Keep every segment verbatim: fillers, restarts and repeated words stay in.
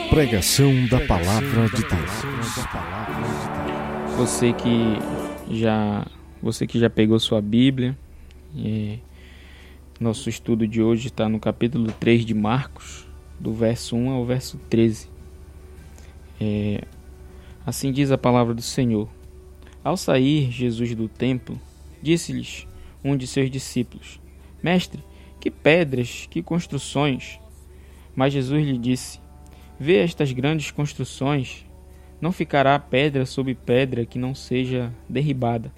Pregação da Palavra de Deus. Você que já, você que já pegou sua Bíblia, é, nosso estudo de hoje está no capítulo três de Marcos, do verso um ao verso treze. É, assim diz a palavra do Senhor. Ao sair Jesus do templo, disse-lhes um de seus discípulos: Mestre, que pedras, que construções! Mas Jesus lhe disse: Vê estas grandes construções, não ficará pedra sobre pedra que não seja derribada.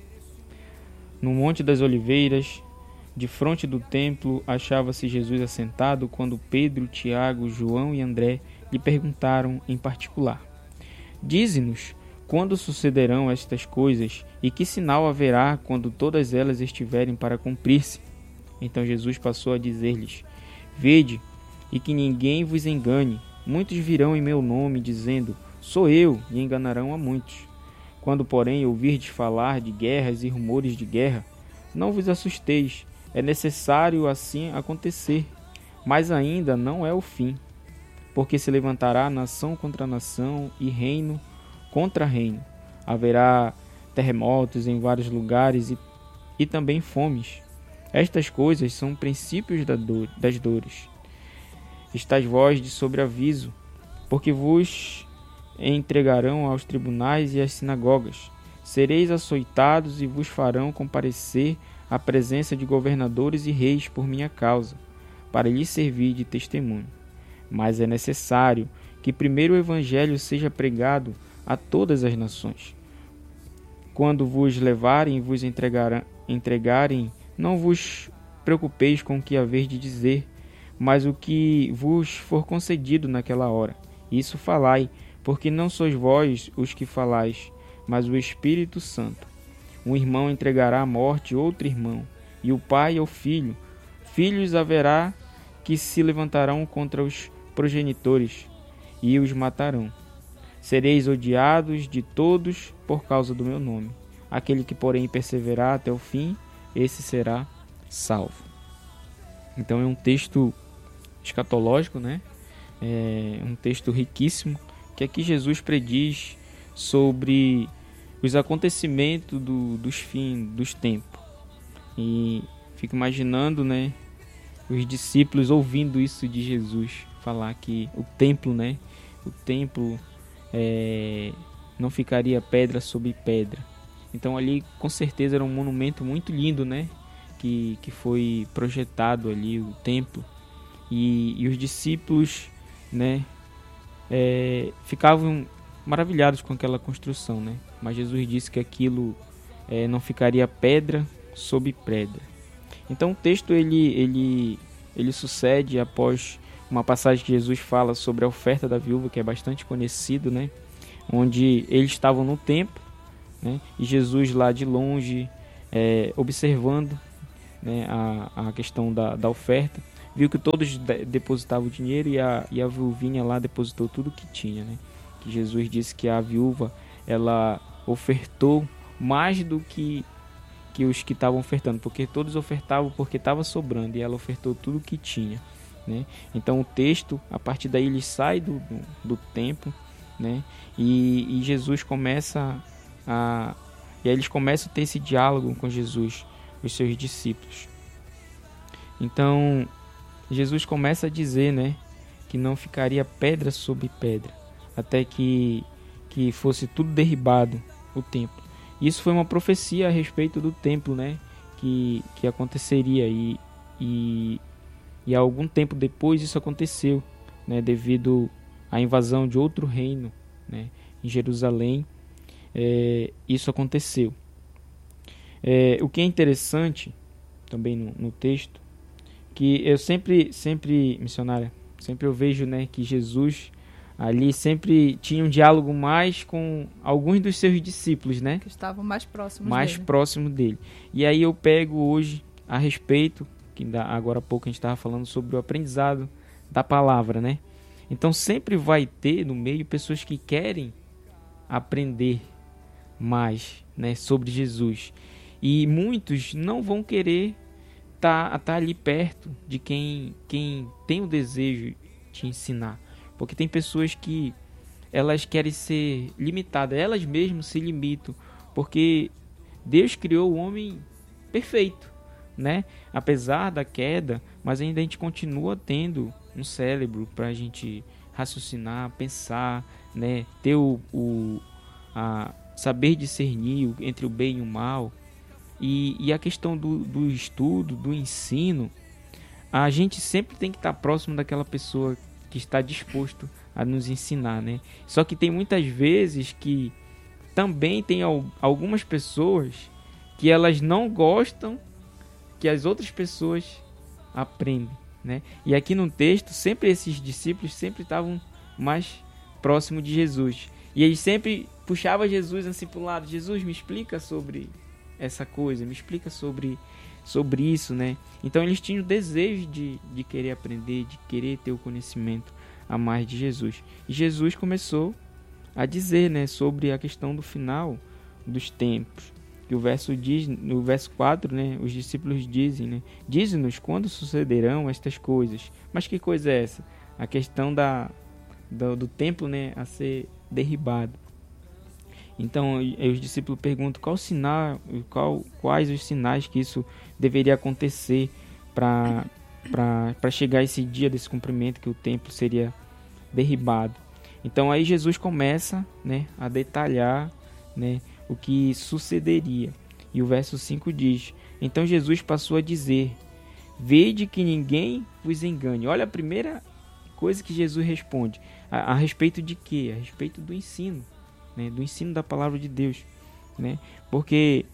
No Monte das Oliveiras, defronte do templo, achava-se Jesus assentado quando Pedro, Tiago, João e André lhe perguntaram em particular: Dize-nos, quando sucederão estas coisas e que sinal haverá quando todas elas estiverem para cumprir-se? Então Jesus passou a dizer-lhes: Vede, e que ninguém vos engane. Muitos virão em meu nome, dizendo: Sou eu, e enganarão a muitos. Quando, porém, ouvirdes falar de guerras e rumores de guerra, não vos assusteis. É necessário assim acontecer, mas ainda não é o fim. Porque se levantará nação contra nação e reino contra reino. Haverá terremotos em vários lugares e, e também fomes. Estas coisas são princípios da dor, das dores. Estais vós de sobreaviso, porque vos entregarão aos tribunais e às sinagogas. Sereis açoitados e vos farão comparecer à presença de governadores e reis por minha causa, para lhes servir de testemunho. Mas é necessário que primeiro o evangelho seja pregado a todas as nações. Quando vos levarem e vos entregarem, não vos preocupeis com o que haver de dizer, mas o que vos for concedido naquela hora. Isso falai, porque não sois vós os que falais, mas o Espírito Santo. Um irmão entregará à morte outro irmão, e o pai ao filho. Filhos haverá que se levantarão contra os progenitores, e os matarão. Sereis odiados de todos por causa do meu nome. Aquele que, porém, perseverar até o fim, esse será salvo. Então é um texto escatológico, né? É um texto riquíssimo, que aqui Jesus prediz sobre os acontecimentos do, dos fins dos tempos. E fico imaginando, né, os discípulos ouvindo isso de Jesus falar que o templo, né, o templo é, não ficaria pedra sobre pedra. Então ali com certeza era um monumento muito lindo, né, que, que foi projetado ali, o templo. E, e os discípulos, né, é, ficavam maravilhados com aquela construção, né? Mas Jesus disse que aquilo é, não ficaria pedra sobre pedra. Então o texto ele, ele, ele sucede após uma passagem que Jesus fala sobre a oferta da viúva, que é bastante conhecido, né? Onde eles estavam no templo, né? E Jesus lá de longe, é, observando, né, a, a questão da, da oferta, viu que todos depositavam o dinheiro e a, e a viuvinha lá depositou tudo que tinha, né? Que Jesus disse que a viúva, ela ofertou mais do que, que os que estavam ofertando, porque todos ofertavam porque estava sobrando, e ela ofertou tudo que tinha, né? Então o texto, a partir daí ele sai do, do, do templo, né? E, e Jesus começa a... E aí eles começam a ter esse diálogo com Jesus, os seus discípulos. Então Jesus começa a dizer, né, que não ficaria pedra sobre pedra, até que, que fosse tudo derribado, o templo. Isso foi uma profecia a respeito do templo, né, que, que aconteceria, e, e, e algum tempo depois isso aconteceu, né, devido à invasão de outro reino, né, em Jerusalém. É, isso aconteceu. É, o que é interessante também no, no texto, que eu sempre, sempre, missionária, sempre eu vejo, né, que Jesus ali sempre tinha um diálogo mais com alguns dos seus discípulos, né? Que estavam mais próximos mais dele. próximo dele. E aí eu pego hoje a respeito, que agora há pouco a gente estava falando sobre o aprendizado da palavra, né? Então sempre vai ter no meio pessoas que querem aprender mais, né, sobre Jesus. E muitos não vão querer tá, tá ali perto de quem, quem tem o desejo de ensinar. Porque tem pessoas que elas querem ser limitadas, elas mesmas se limitam, porque Deus criou o homem perfeito, né? Apesar da queda, mas ainda a gente continua tendo um cérebro para a gente raciocinar, pensar, né? Ter o, o a saber discernir entre o bem e o mal. E, e a questão do, do estudo, do ensino, a gente sempre tem que estar próximo daquela pessoa que está disposto a nos ensinar, né? Só que tem muitas vezes que também tem algumas pessoas que elas não gostam que as outras pessoas aprendem, né? E aqui no texto, sempre esses discípulos sempre estavam mais próximos de Jesus. E eles sempre puxavam Jesus assim para o lado. Jesus, me explica sobre essa coisa, me explica sobre, sobre isso, né? Então eles tinham o desejo de, de querer aprender, de querer ter o conhecimento a mais de Jesus. E Jesus começou a dizer, né, sobre a questão do final dos tempos. Que o verso diz, no verso quatro, né, os discípulos dizem, né, dize-nos quando sucederão estas coisas. Mas que coisa é essa? A questão da, do, do templo, né, a ser derribado. Então os discípulos perguntam qual sinal, qual, quais os sinais que isso deveria acontecer para para chegar esse dia desse cumprimento, que o templo seria derribado. Então aí Jesus começa, né, a detalhar, né, o que sucederia. E o verso cinco diz: então Jesus passou a dizer: vede que ninguém vos engane. Olha a primeira coisa que Jesus responde. A, a respeito de quê? A respeito do ensino, né, do ensino da palavra de Deus, né? Porque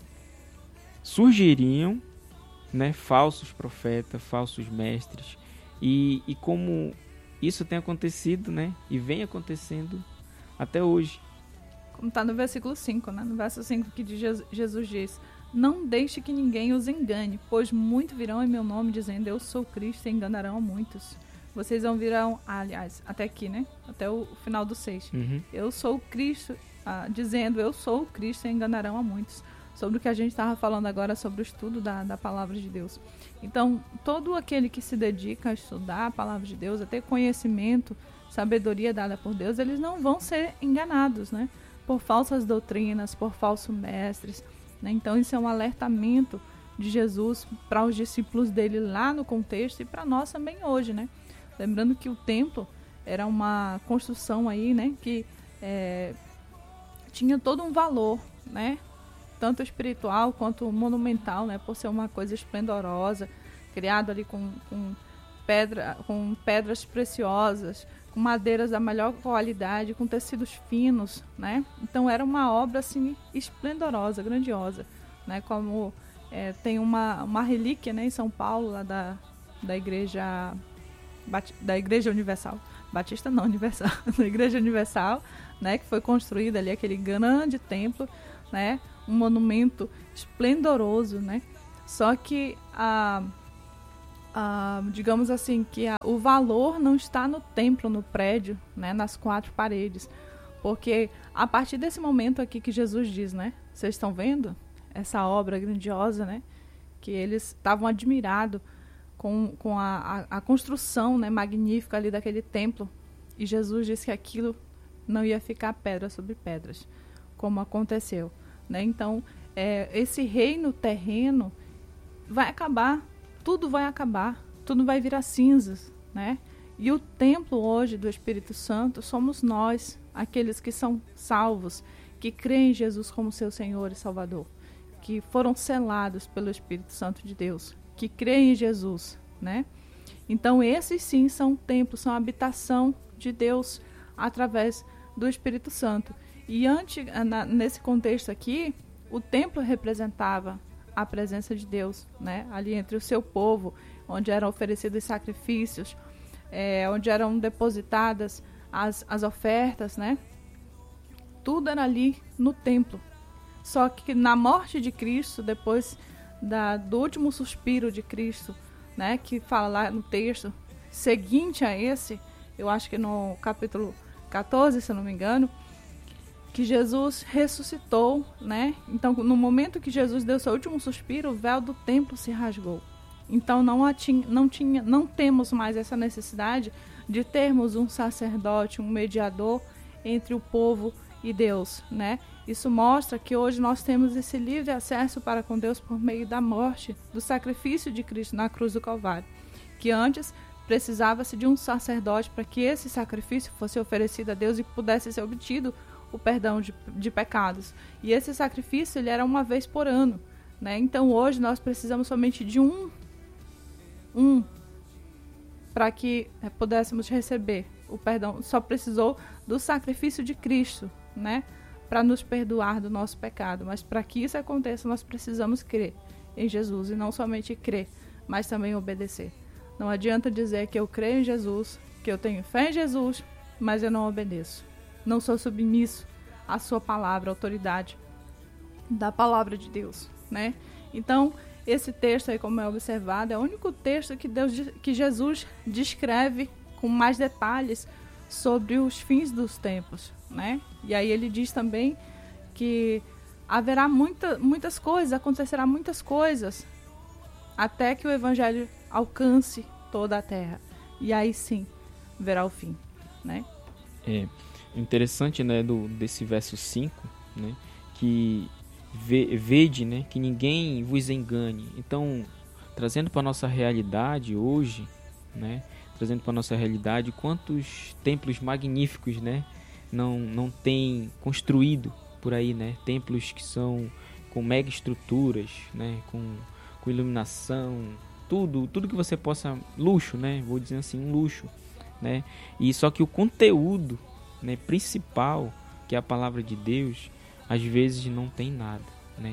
surgiriam, né, falsos profetas, falsos mestres, e, e como isso tem acontecido, né, e vem acontecendo até hoje. Como está no versículo cinco, né? No verso cinco que diz, Jesus diz: não deixe que ninguém os engane, pois muito virão em meu nome dizendo eu sou Cristo e enganarão a muitos. Vocês vão virão, ah, aliás, até aqui, né? Até o final do seis. Uhum. Eu sou o Cristo, ah, dizendo eu sou o Cristo e enganarão a muitos. Sobre o que a gente estava falando agora, sobre o estudo da, da palavra de Deus. Então, todo aquele que se dedica a estudar a palavra de Deus, a ter conhecimento, sabedoria dada por Deus, eles não vão ser enganados, né? Por falsas doutrinas, por falsos mestres, né? Então, isso é um alertamento de Jesus para os discípulos dele lá no contexto e para nós também hoje, né? Lembrando que o templo era uma construção aí, né, que é, tinha todo um valor, né, tanto espiritual quanto monumental, né, por ser uma coisa esplendorosa, criado ali com, com, pedra, com pedras preciosas, com madeiras da melhor qualidade, com tecidos finos, né? Então era uma obra assim esplendorosa, grandiosa, né? Como é, tem uma, uma relíquia, né, em São Paulo, lá da, da igreja da Igreja Universal, Batista não, Universal, da Igreja Universal, né, que foi construída ali aquele grande templo, né, um monumento esplendoroso, né? Só que a Uh, digamos assim, que a, o valor não está no templo, no prédio, né, nas quatro paredes, porque a partir desse momento aqui que Jesus diz, né, vocês estão vendo essa obra grandiosa, né, que eles estavam admirados com, com a, a, a construção, né, magnífica ali daquele templo, e Jesus disse que aquilo não ia ficar pedra sobre pedras, como aconteceu, né? Então é, esse reino terreno vai acabar, tudo vai acabar, tudo vai virar cinzas, né? E o templo hoje do Espírito Santo somos nós, aqueles que são salvos, que creem em Jesus como seu Senhor e Salvador, que foram selados pelo Espírito Santo de Deus, que creem em Jesus, né? Então esses sim são templos, são a habitação de Deus através do Espírito Santo. E antes, na, nesse contexto aqui, o templo representava a presença de Deus, né? Ali entre o seu povo, onde eram oferecidos sacrifícios, é, onde eram depositadas as, as ofertas, né? Tudo era ali no templo. Só que na morte de Cristo, depois da, do último suspiro de Cristo, né? Que fala lá no texto seguinte a esse, eu acho que no capítulo catorze, se eu não me engano, que Jesus ressuscitou, né? Então, no momento que Jesus deu seu último suspiro, o véu do templo se rasgou. Então não, tinha, não, tinha, não temos mais essa necessidade de termos um sacerdote, um mediador entre o povo e Deus, né? Isso mostra que hoje nós temos esse livre acesso para com Deus por meio da morte, do sacrifício de Cristo na cruz do Calvário, que antes precisava-se de um sacerdote para que esse sacrifício fosse oferecido a Deus e pudesse ser obtido o perdão de, de pecados. E esse sacrifício ele era uma vez por ano, né? Então hoje nós precisamos somente de um, um para que é, pudéssemos receber o perdão. Só precisou do sacrifício de Cristo, né? Para nos perdoar do nosso pecado. Mas para que isso aconteça, nós precisamos crer em Jesus. E não somente crer, mas também obedecer. Não adianta dizer que eu creio em Jesus, que eu tenho fé em Jesus, mas eu não obedeço. Não sou submisso à sua palavra, à autoridade da palavra de Deus, né? Então, esse texto aí, como é observado, é o único texto que, Deus, que Jesus descreve com mais detalhes sobre os fins dos tempos, né? E aí ele diz também que haverá muita, muitas coisas, acontecerá muitas coisas até que o evangelho alcance toda a terra. E aí sim, verá o fim, né? É interessante, né, do, desse verso cinco, né, que ve, vede, né, que ninguém vos engane. Então, trazendo para a nossa realidade hoje, né, trazendo para a nossa realidade, quantos templos magníficos, né, não, não tem construído por aí, né, templos que são com mega estruturas, né, com, com iluminação, tudo, tudo que você possa, luxo, né, vou dizer assim, um luxo, né, e só que o conteúdo, né, principal, que é a palavra de Deus, às vezes não tem nada, né,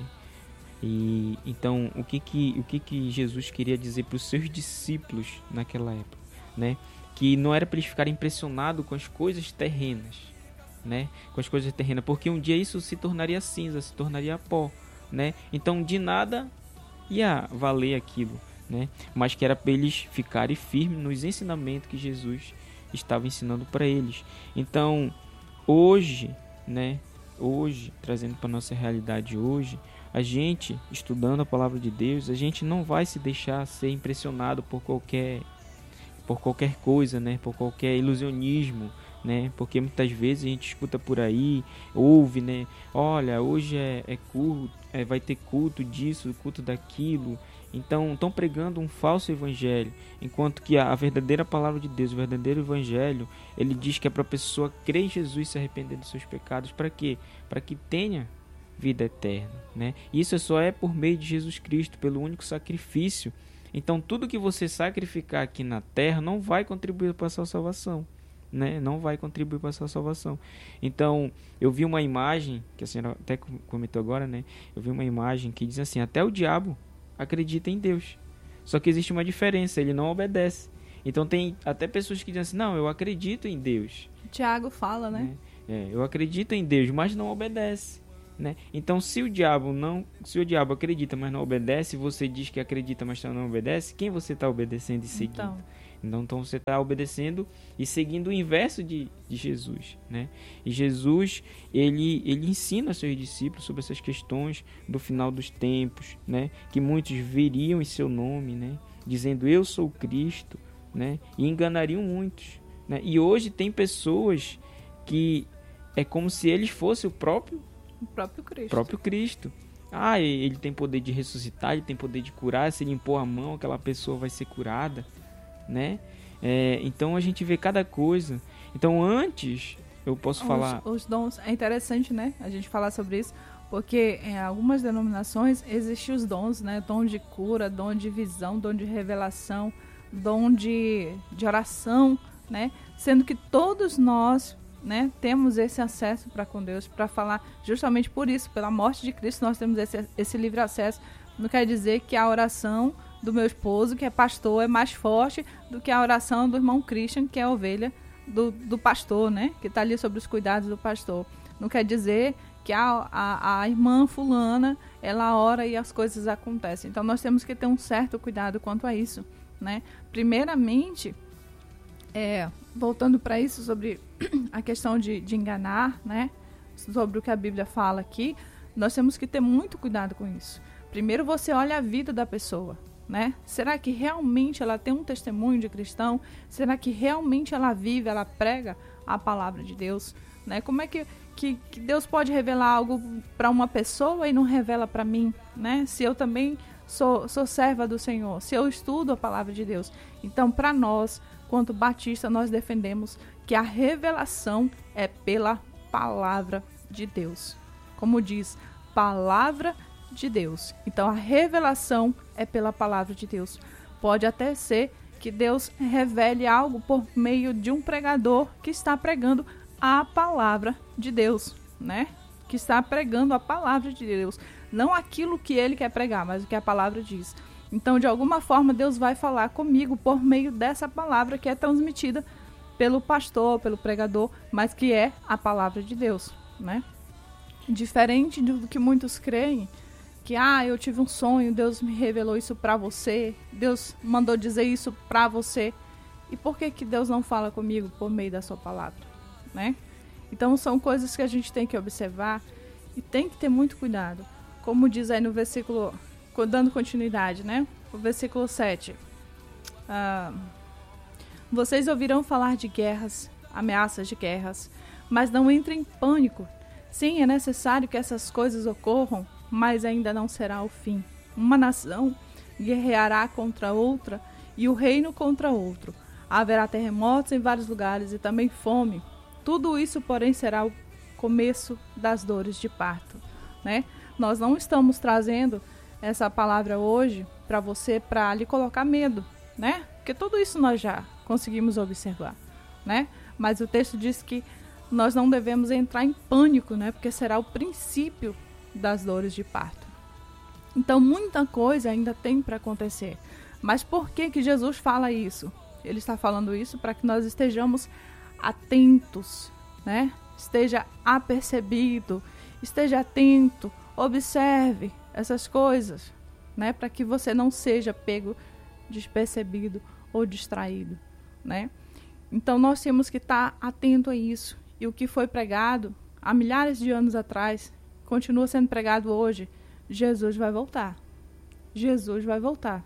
e então o que que, o que, que Jesus queria dizer para os seus discípulos naquela época, né, que não era para eles ficarem impressionados com as coisas terrenas, né, com as coisas terrenas, porque um dia isso se tornaria cinza, se tornaria pó, né, então de nada ia valer aquilo, né, mas que era para eles ficarem firmes nos ensinamentos que Jesus estava ensinando para eles. Então, hoje, né, hoje, trazendo para nossa realidade hoje, a gente, estudando a palavra de Deus, a gente não vai se deixar ser impressionado por qualquer, por qualquer coisa, né, por qualquer ilusionismo, né, porque muitas vezes a gente escuta por aí, ouve, né, olha, hoje é, é culto, é, vai ter culto disso, culto daquilo. Então, estão pregando um falso evangelho, enquanto que a, a verdadeira palavra de Deus, o verdadeiro evangelho, ele diz que é para a pessoa crer em Jesus e se arrepender dos seus pecados. Para quê? Para que tenha vida eterna, né? Isso só é por meio de Jesus Cristo, pelo único sacrifício. Então, tudo que você sacrificar aqui na terra não vai contribuir para a sua salvação, né? Não vai contribuir para a sua salvação. Então, eu vi uma imagem, que a senhora até comentou agora, né? Eu vi uma imagem que diz assim, até o diabo acredita em Deus, só que existe uma diferença, ele não obedece. Então tem até pessoas que dizem assim, não, eu acredito em Deus. Tiago fala, né? É, eu acredito em Deus, mas não obedece, né? Então se o diabo não, se o diabo acredita, mas não obedece, você diz que acredita, mas não obedece, quem você está obedecendo e seguindo? Então, então, então você está obedecendo e seguindo o inverso de, de Jesus, né? E Jesus, ele, ele ensina aos seus discípulos sobre essas questões do final dos tempos, né? Que muitos viriam em seu nome, né? Dizendo, eu sou Cristo, né? E enganariam muitos, né? E hoje tem pessoas que é como se eles fossem o próprio, o próprio Cristo. próprio Cristo. Ah, ele tem poder de ressuscitar, ele tem poder de curar, se ele impor a mão, aquela pessoa vai ser curada, né? É, então a gente vê cada coisa. Então antes eu posso os, falar os dons, é interessante, né, a gente falar sobre isso, porque em algumas denominações existem os dons, né, dom de cura, dom de visão, dom de revelação, dom de, de oração, né, sendo que todos nós, né, temos esse acesso para com Deus, para falar justamente por isso, pela morte de Cristo nós temos esse, esse livre acesso. Não quer dizer que a oração do meu esposo, que é pastor, é mais forte do que a oração do irmão Christian, que é a ovelha do, do pastor, né? Que está ali sobre os cuidados do pastor. Não quer dizer que a, a, a irmã fulana, ela ora e as coisas acontecem. Então, nós temos que ter um certo cuidado quanto a isso, né? Primeiramente, é, voltando para isso, sobre a questão de, de enganar, né? Sobre o que a Bíblia fala aqui, nós temos que ter muito cuidado com isso. Primeiro você olha a vida da pessoa, né? Será que realmente ela tem um testemunho de cristão? Será que realmente ela vive, ela prega a palavra de Deus, né? Como é que, que, que Deus pode revelar algo para uma pessoa e não revela para mim, né? Se eu também sou, sou serva do Senhor, se eu estudo a palavra de Deus. Então, para nós, quanto batista, nós defendemos que a revelação é pela palavra de Deus. Como diz, palavra de Deus. Então, a revelação é pela palavra de Deus. Pode até ser que Deus revele algo por meio de um pregador que está pregando a palavra de Deus, né? Que está pregando a palavra de Deus. Não aquilo que ele quer pregar, mas o que a palavra diz. Então, de alguma forma, Deus vai falar comigo por meio dessa palavra que é transmitida pelo pastor, pelo pregador, mas que é a palavra de Deus, né? Diferente do que muitos creem, que ah, eu tive um sonho, Deus me revelou isso para você, Deus mandou dizer isso para você. E por que que Deus não fala comigo por meio da sua palavra, né? Então são coisas que a gente tem que observar e tem que ter muito cuidado. Como diz aí no versículo, dando continuidade, né? O versículo sete. Ah, vocês ouvirão falar de guerras, ameaças de guerras, mas não entrem em pânico. Sim, é necessário que essas coisas ocorram, mas ainda não será o fim. Uma nação guerreará contra outra e o reino contra outro. Haverá terremotos em vários lugares e também fome. Tudo isso, porém, será o começo das dores de parto, né? Nós não estamos trazendo essa palavra hoje para você para lhe colocar medo, né? Porque tudo isso nós já conseguimos observar, né? Mas o texto diz que nós não devemos entrar em pânico, né? Porque será o princípio das dores de parto. Então, muita coisa ainda tem para acontecer. Mas por que que Jesus fala isso? Ele está falando isso para que nós estejamos atentos, né? Esteja apercebido, esteja atento, observe essas coisas, né? Para que você não seja pego despercebido ou distraído, né? Então, nós temos que estar atento a isso. E o que foi pregado há milhares de anos atrás continua sendo pregado hoje. Jesus vai voltar. Jesus vai voltar.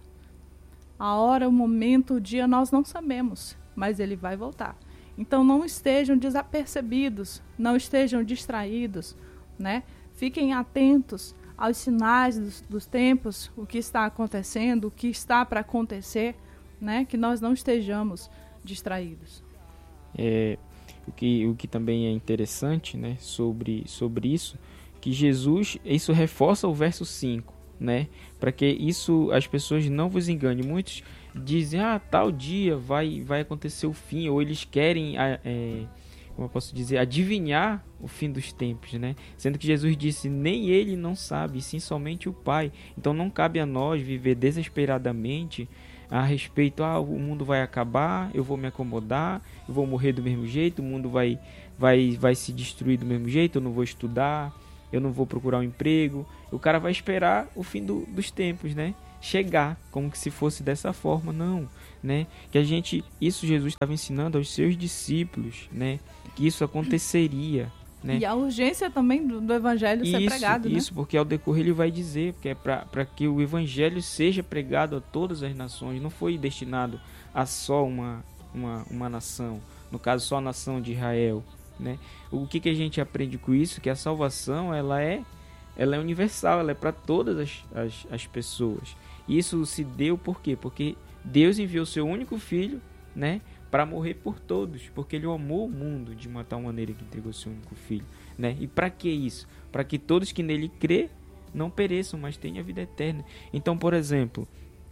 A hora, o momento, o dia nós não sabemos, mas ele vai voltar. Então não estejam desapercebidos, não estejam distraídos, né? Fiquem atentos aos sinais dos, dos tempos, o que está acontecendo, o que está para acontecer, né? Que nós não estejamos distraídos. É, o, que, o que também é interessante, né, sobre, sobre isso, que Jesus, isso reforça o verso cinco, né, para que isso as pessoas não vos enganem. Muitos dizem, ah, tal dia vai, vai acontecer o fim, ou eles querem, é, como eu posso dizer, adivinhar o fim dos tempos, né, sendo que Jesus disse, nem ele não sabe, sim somente o Pai. Então não cabe a nós viver desesperadamente a respeito, ah, o mundo vai acabar, eu vou me acomodar, eu vou morrer do mesmo jeito, o mundo vai, vai, vai se destruir do mesmo jeito, eu não vou estudar, eu não vou procurar um emprego. O cara vai esperar o fim do, dos tempos, né? Chegar, como que se fosse dessa forma. Não, né? Que a gente, isso Jesus estava ensinando aos seus discípulos, né? Que isso aconteceria, né? E a urgência também do, do evangelho isso, ser pregado, isso, né? Isso, porque ao decorrer ele vai dizer, porque é para que o evangelho seja pregado a todas as nações. Não foi destinado a só uma, uma, uma nação, no caso só a nação de Israel, né? O que, que a gente aprende com isso? Que a salvação ela é, ela é universal, ela é para todas as, as, as pessoas. E isso se deu por quê? Porque Deus enviou seu único filho, né, para morrer por todos, porque ele amou o mundo de uma tal maneira que entregou seu único filho, né? E para que isso? Para que todos que nele crê não pereçam, mas tenham a vida eterna. Então, por exemplo,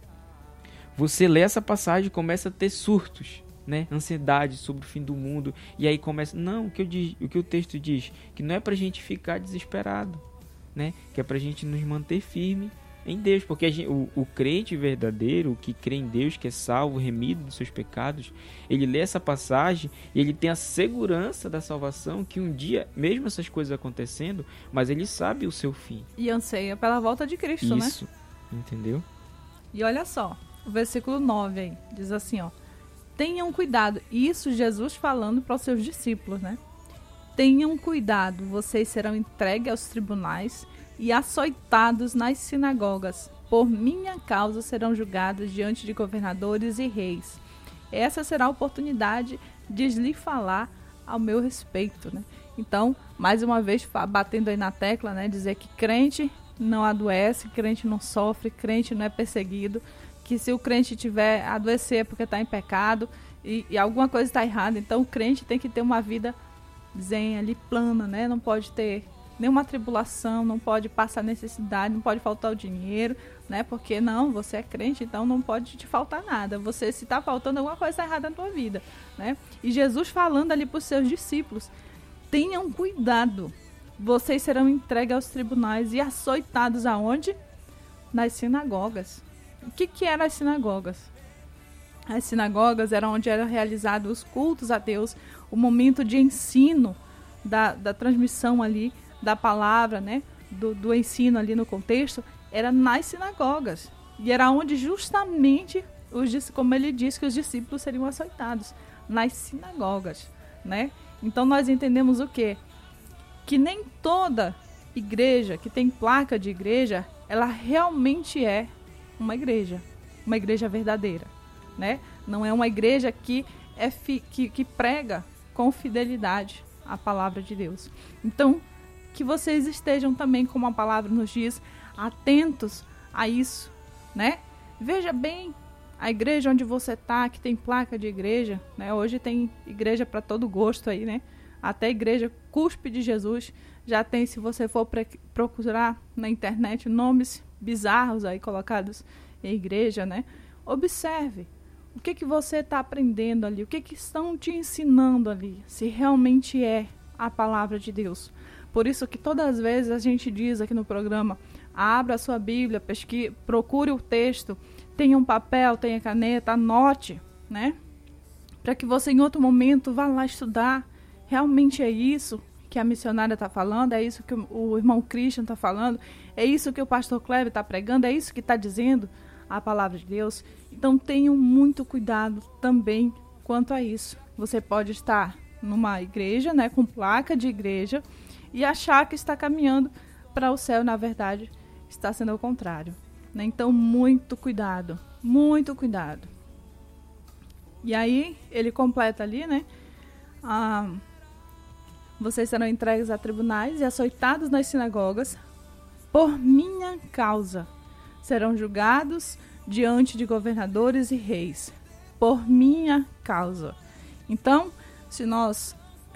você lê essa passagem e começa a ter surtos, né, ansiedade sobre o fim do mundo, e aí começa, não, o que, eu diz, o que o texto diz, que não é pra gente ficar desesperado, né, que é pra gente nos manter firme em Deus, porque a gente, o, o crente verdadeiro, o que crê em Deus, que é salvo, remido dos seus pecados, ele lê essa passagem e ele tem a segurança da salvação, que um dia, mesmo essas coisas acontecendo, mas ele sabe o seu fim. E anseia pela volta de Cristo, né? Isso, entendeu? E olha só, o versículo nove aí, diz assim, ó, tenham cuidado, isso Jesus falando para os seus discípulos, né? Tenham cuidado, vocês serão entregues aos tribunais e açoitados nas sinagogas. por minha causa serão julgados diante de governadores e reis. Essa será a oportunidade de lhe falar ao meu respeito, né? Então, mais uma vez, batendo aí na tecla, né? Dizer que crente não adoece, crente não sofre, crente não é perseguido, que se o crente tiver adoecer é porque está em pecado e, e alguma coisa está errada. Então, o crente tem que ter uma vida zen ali, plana, né? Não pode ter nenhuma tribulação, não pode passar necessidade, não pode faltar o dinheiro, né? Porque não, você é crente, então não pode te faltar nada. Você, se está faltando alguma coisa, está errada na tua vida, né? E Jesus falando ali para os seus discípulos: tenham cuidado, vocês serão entregues aos tribunais e açoitados aonde? Nas sinagogas. O que que eram as sinagogas? As sinagogas eram onde eram realizados os cultos a Deus, o momento de ensino, da, da transmissão ali da palavra, né? Do, do ensino ali no contexto, era nas sinagogas. E era onde justamente, os, como ele disse, que os discípulos seriam açoitados, nas sinagogas, né? Então nós entendemos o quê? Que nem toda igreja que tem placa de igreja, ela realmente é uma igreja, uma igreja verdadeira, né? Não é uma igreja que, é fi, que, que prega com fidelidade a palavra de Deus. Então, que vocês estejam também, como a palavra nos diz, atentos a isso, né? Veja bem a igreja onde você está, que tem placa de igreja, né? Hoje tem igreja para todo gosto aí, né? Até a igreja Cuspe de Jesus já tem, se você for procurar na internet, nomes bizarros aí colocados em igreja, né? Observe o que que você está aprendendo ali, o que que estão te ensinando ali, se realmente é a palavra de Deus. Por isso que todas as vezes a gente diz aqui no programa: abra a sua Bíblia, pesquise, procure o texto, tenha um papel, tenha caneta, anote, né? Para que você em outro momento vá lá estudar. Realmente é isso que a missionária está falando, é isso que o irmão Christian está falando, é isso que o pastor Cleber está pregando, é isso que está dizendo a palavra de Deus. Então tenham muito cuidado também quanto a isso. Você pode estar numa igreja, né, com placa de igreja, e achar que está caminhando para o céu, na verdade está sendo ao contrário, né? Então muito cuidado, muito cuidado. E aí ele completa ali, né? Ah, vocês serão entregues a tribunais e açoitados nas sinagogas por minha causa. Serão julgados diante de governadores e reis por minha causa. Então, se nós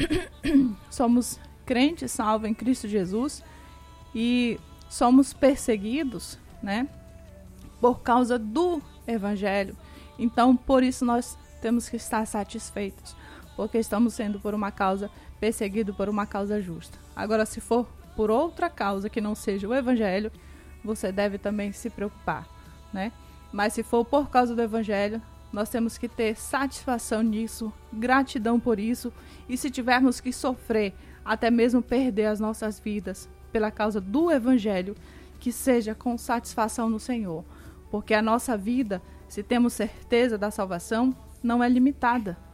somos crentes salvos em Cristo Jesus e somos perseguidos, né, por causa do Evangelho, então por isso nós temos que estar satisfeitos, porque estamos sendo por uma causa perseguido por uma causa justa. Agora, se for por outra causa que não seja o Evangelho, você deve também se preocupar, né? Mas se for por causa do Evangelho, nós temos que ter satisfação nisso, gratidão por isso, e se tivermos que sofrer, até mesmo perder as nossas vidas pela causa do Evangelho, que seja com satisfação no Senhor, porque a nossa vida, se temos certeza da salvação, não é limitada.